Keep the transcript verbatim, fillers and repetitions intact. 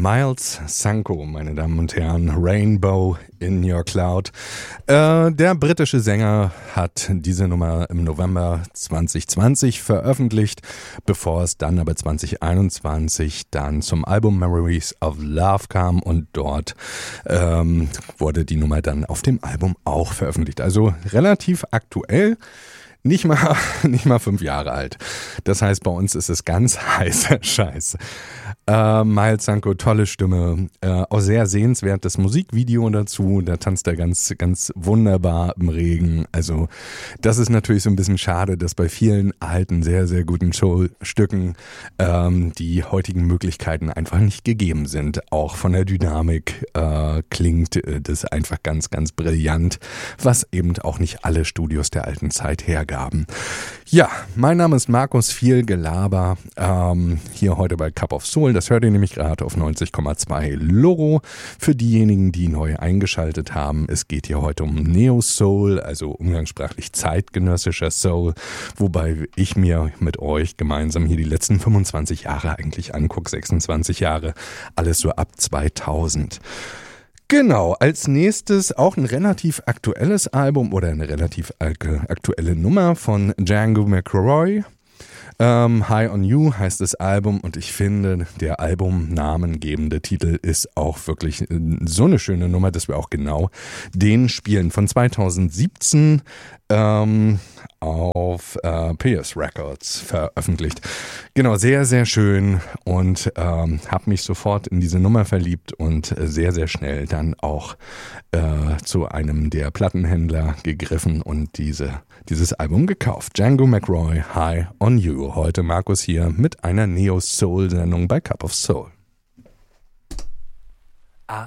Miles Sanko, meine Damen und Herren, Rainbow in Your Cloud. Äh, der britische Sänger hat diese Nummer im November zwanzig zwanzig veröffentlicht, bevor es dann aber zwanzig einundzwanzig dann zum Album Memories of Love kam und dort ähm, wurde die Nummer dann auf dem Album auch veröffentlicht. Also relativ aktuell. Nicht mal, nicht mal fünf Jahre alt. Das heißt, bei uns ist es ganz heißer Scheiß. Äh, Miles Sanko, tolle Stimme, äh, auch sehr sehenswertes Musikvideo dazu. Da tanzt er ganz, ganz wunderbar im Regen. Also das ist natürlich so ein bisschen schade, dass bei vielen alten, sehr, sehr guten Showstücken ähm, die heutigen Möglichkeiten einfach nicht gegeben sind. Auch von der Dynamik äh, klingt äh, das einfach ganz, ganz brillant, was eben auch nicht alle Studios der alten Zeit hergaben. Ja, mein Name ist Markus, viel Gelaber, ähm, hier heute bei Cup of Soul, das hört ihr nämlich gerade auf neunzig Komma zwei Loro. Für diejenigen, die neu eingeschaltet haben, es geht hier heute um Neo Soul, also umgangssprachlich zeitgenössischer Soul, wobei ich mir mit euch gemeinsam hier die letzten fünfundzwanzig Jahre eigentlich angucke, sechsundzwanzig Jahre, alles so ab zweitausend. Genau, als nächstes auch ein relativ aktuelles Album oder eine relativ aktuelle Nummer von Django McRoy. Ähm, High on You heißt das Album und ich finde, der albumnamengebende Titel ist auch wirklich so eine schöne Nummer, dass wir auch genau den spielen. Von zweitausendsiebzehn ähm, auf äh, P S Records veröffentlicht. Genau, sehr, sehr schön und ähm, habe mich sofort in diese Nummer verliebt und sehr, sehr schnell dann auch äh, zu einem der Plattenhändler gegriffen und diese, dieses Album gekauft. Django McRoy, High on You. Heute Markus hier mit einer Neo-Soul-Sendung bei Cup of Soul.